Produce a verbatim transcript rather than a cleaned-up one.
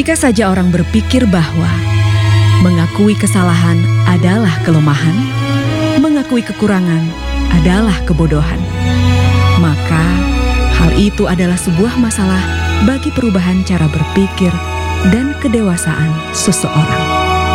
Jika saja orang berpikir bahwa mengakui kesalahan adalah kelemahan, mengakui kekurangan adalah kebodohan, maka hal itu adalah sebuah masalah bagi perubahan cara berpikir dan kedewasaan seseorang.